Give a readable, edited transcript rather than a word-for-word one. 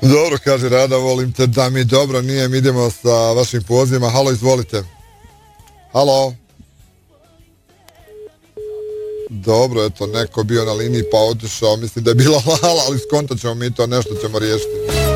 Dobro, kaže Rada, volim te da mi dobro, nije, mi idemo sa vašim pozivima. Halo, izvolite. Halo. Dobro, eto, neko bio na liniji pa otišao, mislim da je bila Lala, ali skontat ćemo mi to, nešto ćemo riješiti.